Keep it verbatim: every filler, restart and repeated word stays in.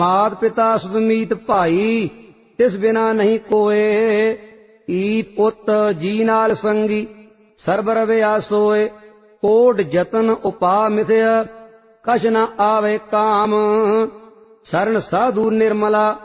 मात पिता सुदमीत भाई तिस बिना नहीं कोय। ईत उत जी नाल संगी सरबर रविया सोय। कोट जतन उपा मिथय कछ न आवे काम। शरण साधु निर्मला